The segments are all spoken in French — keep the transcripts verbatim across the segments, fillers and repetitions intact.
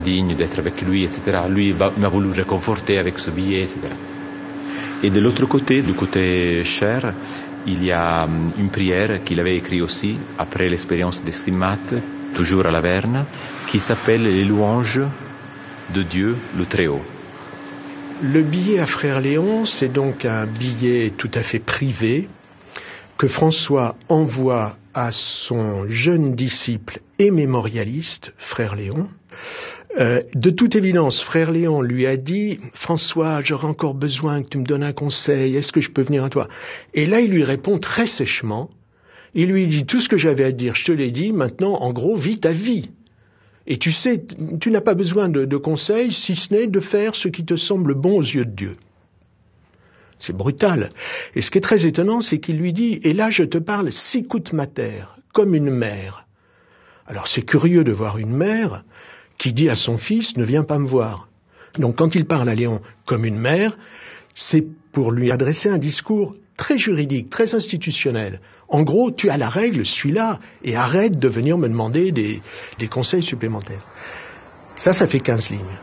digne d'être avec lui, et cetera. Lui m'a voulu réconforter avec ce billet, et cetera. Et de l'autre côté, du côté cher, il y a une prière qu'il avait écrite aussi, après l'expérience des stigmates, toujours à Laverne, qui s'appelle les louanges de Dieu le Très-Haut. Le billet à Frère Léon, c'est donc un billet tout à fait privé que François envoie à son jeune disciple et mémorialiste, Frère Léon. Euh, de toute évidence, Frère Léon lui a dit « François, j'aurais encore besoin que tu me donnes un conseil, est-ce que je peux venir à toi ?» Et là, il lui répond très sèchement, il lui dit « Tout ce que j'avais à te dire, je te l'ai dit, maintenant, en gros, vis ta vie. Et tu sais, tu n'as pas besoin de, de conseils, si ce n'est de faire ce qui te semble bon aux yeux de Dieu. » C'est brutal. Et ce qui est très étonnant, c'est qu'il lui dit « Et là, je te parle sicut mater, comme une mère. » Alors, c'est curieux de voir une mère qui dit à son fils « Ne viens pas me voir ». Donc quand il parle à Léon comme une mère, c'est pour lui adresser un discours très juridique, très institutionnel. En gros, tu as la règle, suis-la, et arrête de venir me demander des, des conseils supplémentaires. Ça, ça fait quinze lignes.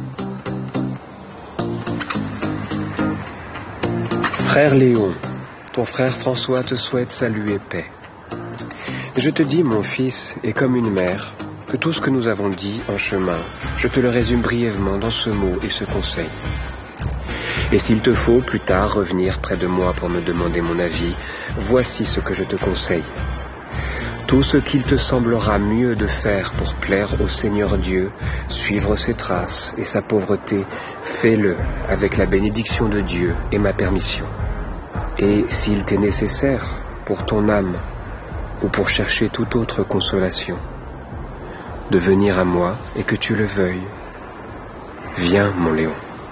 Frère Léon, ton frère François te souhaite salut et paix. Je te dis, mon fils, et comme une mère, que tout ce que nous avons dit en chemin, je te le résume brièvement dans ce mot et ce conseil. Et s'il te faut plus tard revenir près de moi pour me demander mon avis, voici ce que je te conseille. Tout ce qu'il te semblera mieux de faire pour plaire au Seigneur Dieu, suivre ses traces et sa pauvreté, fais-le avec la bénédiction de Dieu et ma permission. Et s'il t'est nécessaire pour ton âme ou pour chercher toute autre consolation, de venir à moi et que tu le veuilles. Viens, mon Léon.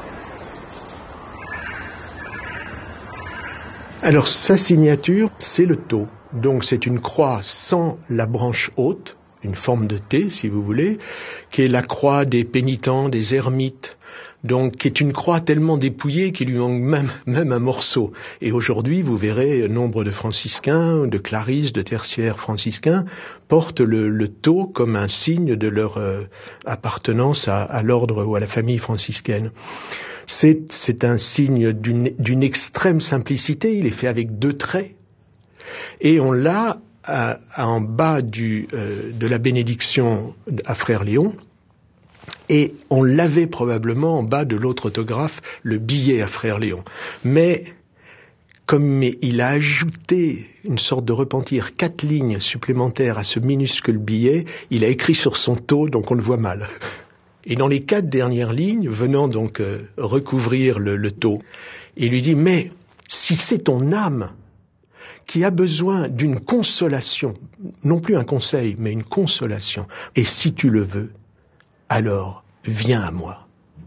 Alors, sa signature, c'est le tau. Donc, c'est une croix sans la branche haute, une forme de T, si vous voulez, qui est la croix des pénitents, des ermites. Donc, qui est une croix tellement dépouillée qu'il lui manque même, même un morceau. Et aujourd'hui, vous verrez, nombre de franciscains, de clarisses, de tertiaires franciscains portent le, le tau comme un signe de leur euh, appartenance à, à l'ordre ou à la famille franciscaine. C'est, c'est un signe d'une, d'une extrême simplicité. Il est fait avec deux traits. Et on l'a à, à en bas du, euh, de la bénédiction à Frère Léon. Et on l'avait probablement en bas de l'autre autographe, le billet à Frère Léon. Mais comme il a ajouté une sorte de repentir, quatre lignes supplémentaires à ce minuscule billet, il a écrit sur son tau, donc on le voit mal. Et dans les quatre dernières lignes, venant donc euh, recouvrir le, le tau, il lui dit « Mais si c'est ton âme qui a besoin d'une consolation, non plus un conseil, mais une consolation, et si tu le veux, alors viens à moi. »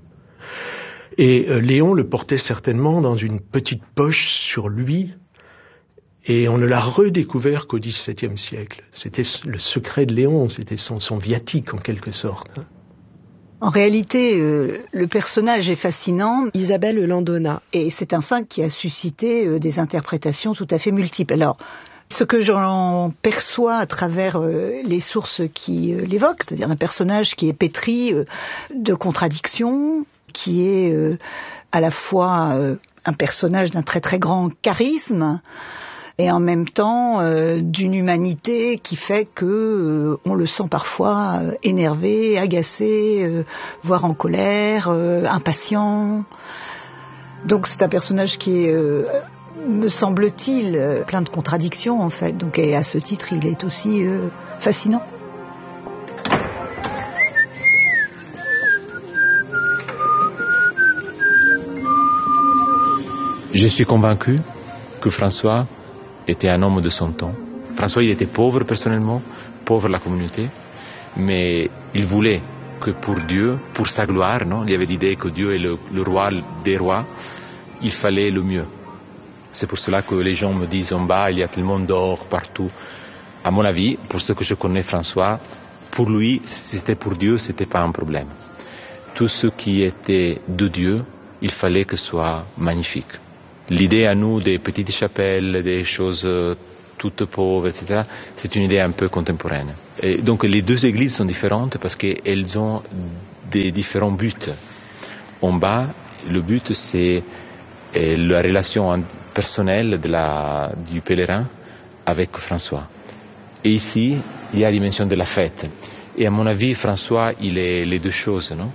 Et euh, Léon le portait certainement dans une petite poche sur lui, et on ne l'a redécouvert qu'au dix-septième siècle. C'était le secret de Léon, c'était son, son viatique en quelque sorte. Hein. En réalité, euh, le personnage est fascinant. Isabelle Landona. Et c'est un saint qui a suscité euh, des interprétations tout à fait multiples. Alors, ce que j'en perçois à travers euh, les sources qui euh, l'évoquent, c'est-à-dire un personnage qui est pétri euh, de contradictions, qui est euh, à la fois euh, un personnage d'un très très grand charisme, et en même temps euh, d'une humanité qui fait que euh, on le sent parfois euh, énervé, agacé, euh, voire en colère, euh, impatient. Donc c'est un personnage qui est, euh, me semble-t-il, euh, plein de contradictions en fait. Donc et à ce titre, il est aussi euh, fascinant. Je suis convaincu que François était un homme de son temps. François, il était pauvre personnellement, pauvre la communauté, mais il voulait que pour Dieu, pour sa gloire, non, il y avait l'idée que Dieu est le, le roi des rois, il fallait le mieux. C'est pour cela que les gens me disent en bas, il y a tellement d'or partout. À mon avis, pour ce que je connais François, pour lui, si c'était pour Dieu, c'était pas un problème. Tout ce qui était de Dieu, il fallait que ce soit magnifique. L'idée à nous des petites chapelles, des choses toutes pauvres, et cetera, c'est une idée un peu contemporaine. Et donc les deux églises sont différentes parce qu'elles ont des différents buts. En bas, le but, c'est la relation personnelle de la, du pèlerin avec François. Et ici, il y a la dimension de la fête. Et à mon avis, François, il est les deux choses, non?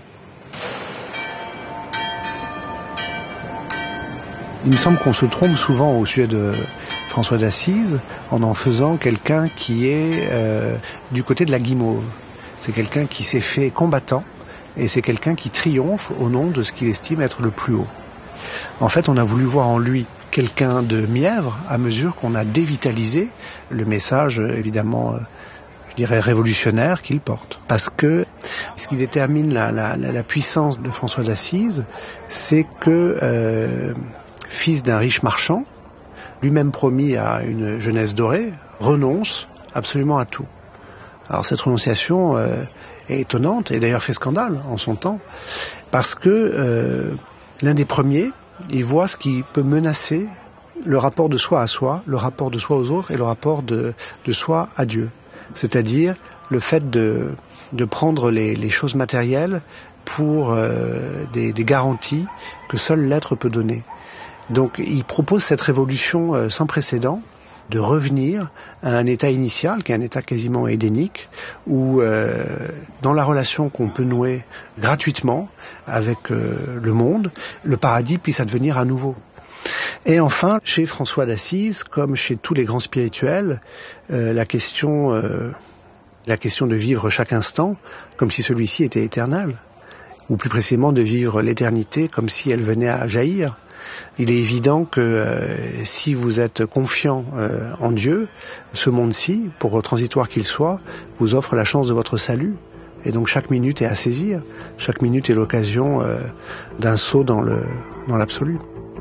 Il me semble qu'on se trompe souvent au sujet de François d'Assise en en faisant quelqu'un qui est euh, du côté de la guimauve. C'est quelqu'un qui s'est fait combattant et c'est quelqu'un qui triomphe au nom de ce qu'il estime être le plus haut. En fait, on a voulu voir en lui quelqu'un de mièvre à mesure qu'on a dévitalisé le message, évidemment, euh, je dirais révolutionnaire qu'il porte. Parce que ce qui détermine la, la, la puissance de François d'Assise, c'est que... Euh, fils d'un riche marchand, lui-même promis à une jeunesse dorée, renonce absolument à tout. Alors cette renonciation euh, est étonnante et d'ailleurs fait scandale en son temps, parce que euh, l'un des premiers, il voit ce qui peut menacer le rapport de soi à soi, le rapport de soi aux autres et le rapport de, de soi à Dieu. C'est-à-dire le fait de, de prendre les, les choses matérielles pour euh, des, des garanties que seul l'être peut donner. Donc il propose cette révolution euh, sans précédent de revenir à un état initial, qui est un état quasiment édénique, où euh, dans la relation qu'on peut nouer gratuitement avec euh, le monde, le paradis puisse advenir à nouveau. Et enfin, chez François d'Assise, comme chez tous les grands spirituels, euh, la question, euh, la question de vivre chaque instant comme si celui-ci était éternel, ou plus précisément de vivre l'éternité comme si elle venait à jaillir. Il est évident que euh, si vous êtes confiant euh, en Dieu, ce monde-ci, pour transitoire qu'il soit, vous offre la chance de votre salut. Et donc chaque minute est à saisir. Chaque minute est l'occasion euh, d'un saut dans le, dans l'absolu.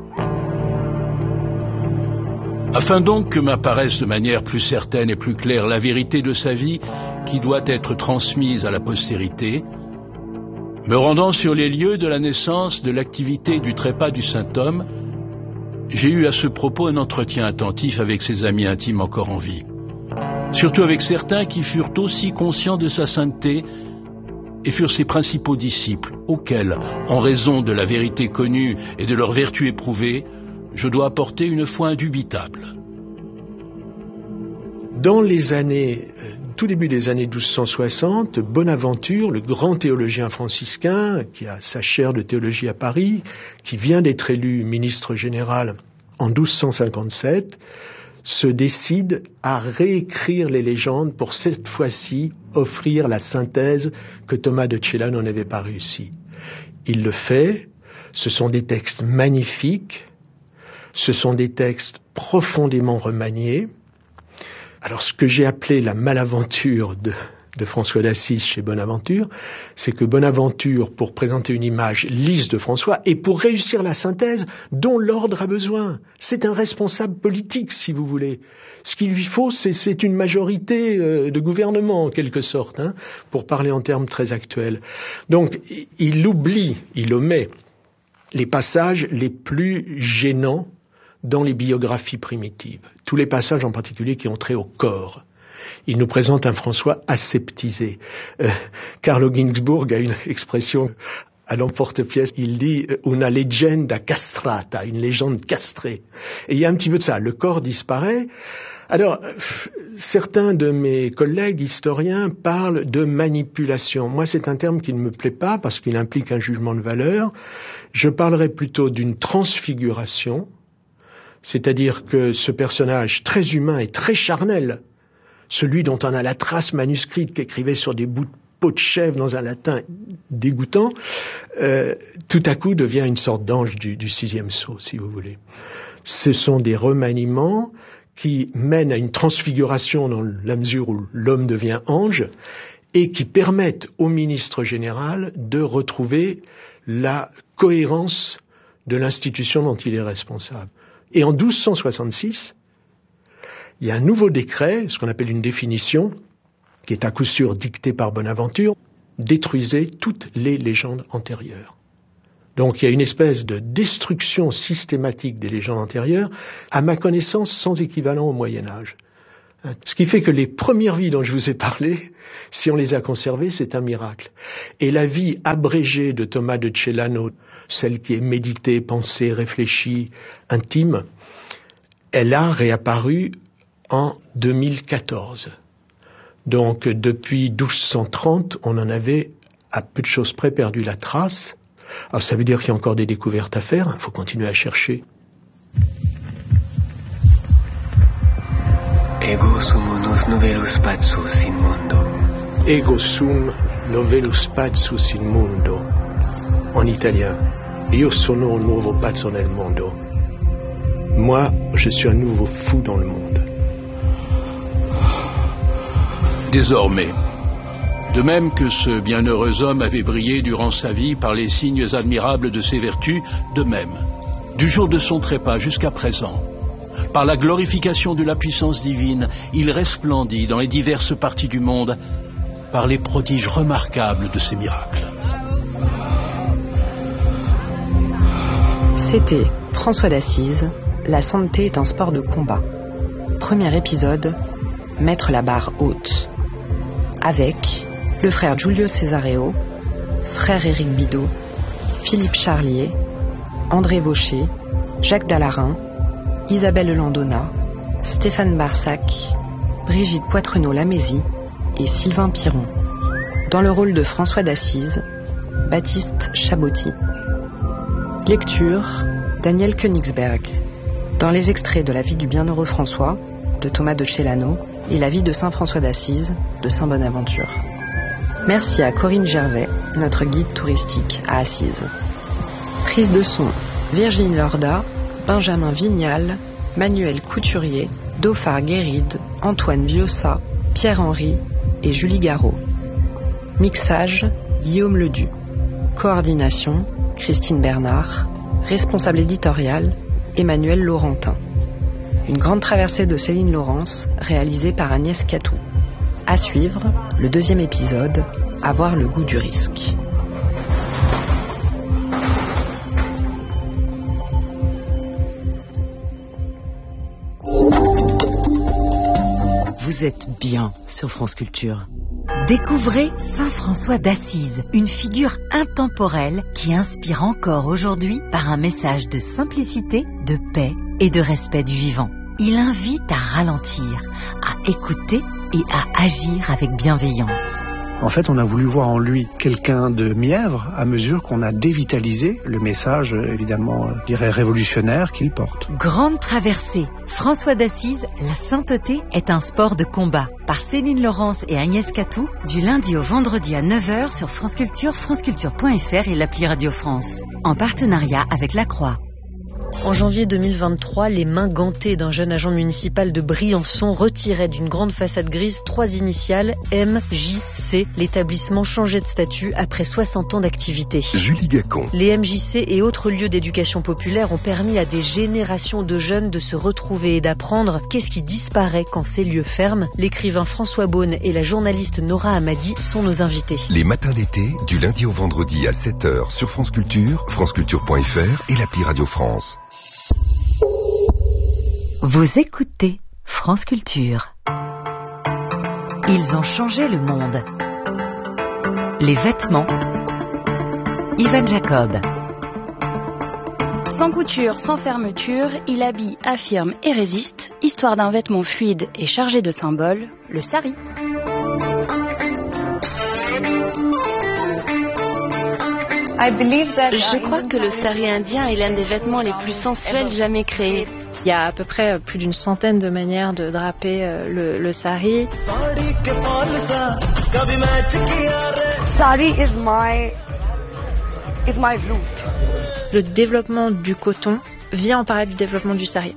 Afin donc que m'apparaisse de manière plus certaine et plus claire la vérité de sa vie qui doit être transmise à la postérité, me rendant sur les lieux de la naissance, de l'activité du trépas du saint homme, j'ai eu à ce propos un entretien attentif avec ses amis intimes encore en vie. Surtout avec certains qui furent aussi conscients de sa sainteté et furent ses principaux disciples, auxquels, en raison de la vérité connue et de leur vertu éprouvée, je dois apporter une foi indubitable. Dans les années... tout début des années douze cent soixante, Bonaventure, le grand théologien franciscain, qui a sa chaire de théologie à Paris, qui vient d'être élu ministre général en douze cent cinquante-sept, se décide à réécrire les légendes pour cette fois-ci offrir la synthèse que Thomas de Celano n'avait pas réussi. Il le fait, ce sont des textes magnifiques, ce sont des textes profondément remaniés. Alors, ce que j'ai appelé la malaventure de, de François d'Assise chez Bonaventure, c'est que Bonaventure, pour présenter une image lisse de François, et pour réussir la synthèse dont l'ordre a besoin, c'est un responsable politique, si vous voulez. Ce qu'il lui faut, c'est, c'est une majorité euh, de gouvernement, en quelque sorte, hein, pour parler en termes très actuels. Donc, il oublie, il omet les passages les plus gênants dans les biographies primitives. Tous les passages en particulier qui ont trait au corps. Il nous présente un François aseptisé. Euh, Carlo Ginzburg a une expression à l'emporte-pièce. Il dit « una leggenda castrata », une légende castrée. Et il y a un petit peu de ça. Le corps disparaît. Alors, certains de mes collègues historiens parlent de manipulation. Moi, c'est un terme qui ne me plaît pas parce qu'il implique un jugement de valeur. Je parlerai plutôt d'une transfiguration. C'est-à-dire que ce personnage très humain et très charnel, celui dont on a la trace manuscrite qu'écrivait sur des bouts de peau de chèvre dans un latin dégoûtant, euh, tout à coup devient une sorte d'ange du, du sixième sceau, si vous voulez. Ce sont des remaniements qui mènent à une transfiguration dans la mesure où l'homme devient ange et qui permettent au ministre général de retrouver la cohérence de l'institution dont il est responsable. Et en douze cent soixante-six, il y a un nouveau décret, ce qu'on appelle une définition, qui est à coup sûr dictée par Bonaventure, détruisez toutes les légendes antérieures. Donc il y a une espèce de destruction systématique des légendes antérieures, à ma connaissance sans équivalent au Moyen-Âge. Ce qui fait que les premières vies dont je vous ai parlé, si on les a conservées, c'est un miracle. Et la vie abrégée de Thomas de Celano, celle qui est méditée, pensée, réfléchie, intime, elle a réapparu en deux mille quatorze. Donc depuis douze cent trente, on en avait à peu de choses près perdu la trace. Alors ça veut dire qu'il y a encore des découvertes à faire, il faut continuer à chercher. Ego sum unus novellus pazzus in mundo. Ego sum novellus pazzus in mundo. En italien, io sono un nuovo pazzo nel mondo. Moi, je suis un nouveau fou dans le monde. Désormais, de même que ce bienheureux homme avait brillé durant sa vie par les signes admirables de ses vertus, de même, du jour de son trépas jusqu'à présent, par la glorification de la puissance divine, il resplendit dans les diverses parties du monde par les prodiges remarquables de ses miracles. C'était François d'Assise, La santé est un sport de combat. Premier épisode, mettre la barre haute. Avec le frère Giulio Cesareo, frère Éric Bidot, Philippe Charlier, André Vaucher, Jacques Dallarin, Isabelle Landona, Stéphane Barsac, Brigitte Poitrenaud-Lamézy et Sylvain Piron. Dans le rôle de François d'Assise, Baptiste Chabotti. Lecture, Daniel Königsberg. Dans les extraits de La vie du bienheureux François, de Thomas de Celano, et La vie de Saint François d'Assise, de Saint Bonaventure. Merci à Corinne Gervais, notre guide touristique à Assise. Prise de son, Virginie Lorda, Benjamin Vignal, Manuel Couturier, Dauphard Guéride, Antoine Viossa, Pierre-Henri et Julie Garot. Mixage, Guillaume Ledu. Coordination, Christine Bernard. Responsable éditorial, Emmanuel Laurentin. Une grande traversée de Céline Laurence, réalisée par Agnès Catou. À suivre, le deuxième épisode, Avoir le goût du risque. Vous êtes bien sur France Culture. Découvrez Saint François d'Assise, une figure intemporelle qui inspire encore aujourd'hui par un message de simplicité, de paix et de respect du vivant. Il invite à ralentir, à écouter et à agir avec bienveillance. En fait, on a voulu voir en lui quelqu'un de mièvre à mesure qu'on a dévitalisé le message, évidemment, je dirais révolutionnaire qu'il porte. Grande traversée. François d'Assise, la sainteté est un sport de combat. Par Céline Laurence et Agnès Catou, du lundi au vendredi à neuf heures sur France Culture, franceculture point f r et l'appli Radio France. En partenariat avec La Croix. En janvier deux mille vingt-trois, les mains gantées d'un jeune agent municipal de Briançon retiraient d'une grande façade grise trois initiales M J C. L'établissement changeait de statut après soixante ans d'activité. Julie Gacon. Les M J C et autres lieux d'éducation populaire ont permis à des générations de jeunes de se retrouver et d'apprendre qu'est-ce qui disparaît quand ces lieux ferment. L'écrivain François Beaune et la journaliste Nora Hamadi sont nos invités. Les matins d'été, du lundi au vendredi à sept heures sur France Culture, franceculture point f r et l'appli Radio France. Vous écoutez France Culture. Ils ont changé le monde. Les vêtements. Ivan Jacob. Sans couture, sans fermeture, il habille, affirme et résiste. Histoire d'un vêtement fluide et chargé de symboles, le sari. Je crois que le sari indien est l'un des vêtements les plus sensuels jamais créés. Il y a à peu près plus d'une centaine de manières de draper le, le sari. Sari is my, is my root. Le développement du coton vient en parallèle du développement du sari.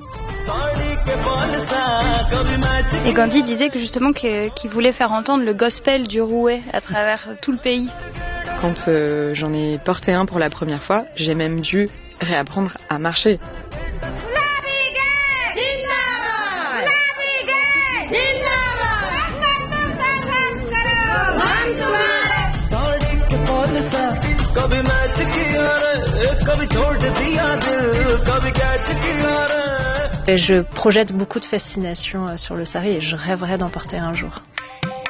Et Gandhi disait que justement que, qu'il voulait faire entendre le gospel du rouet à travers tout le pays. Quand euh, j'en ai porté un pour la première fois, j'ai même dû réapprendre à marcher. कभी मैच किया रे कभी छोड़ दिया दिल कभी कैच किया रे Et je projette beaucoup de fascination sur le sari et je rêverais d'en porter un jour.